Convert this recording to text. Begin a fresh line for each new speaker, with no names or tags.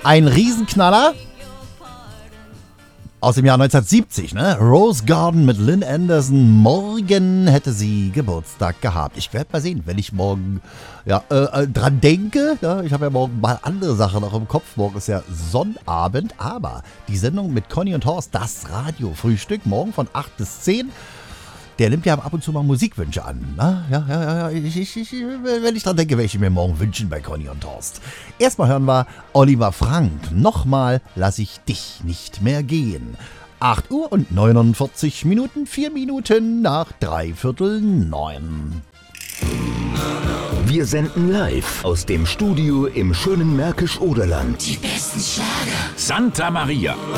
Ein Riesenknaller aus dem Jahr 1970, ne? Rose Garden mit Lynn Anderson. Morgen hätte sie Geburtstag gehabt. Ich werde mal sehen, wenn ich morgen dran denke. Ja, ich habe ja morgen mal andere Sachen noch im Kopf. Morgen ist ja Sonnabend. Aber die Sendung mit Conny und Horst, das Radiofrühstück, morgen von 8 bis 10. Der nimmt ja ab und zu mal Musikwünsche an. Ne? Ja. Wenn ich dran denke, werde ich mir morgen wünschen bei Conny und Horst. Erstmal hören wir Oliver Frank. Nochmal lass ich dich nicht mehr gehen. 8 Uhr und 49 Minuten, 4 Minuten nach 8:45.
Wir senden live aus dem Studio im schönen Märkisch-Oderland.
Die besten Schlager.
Santa Maria.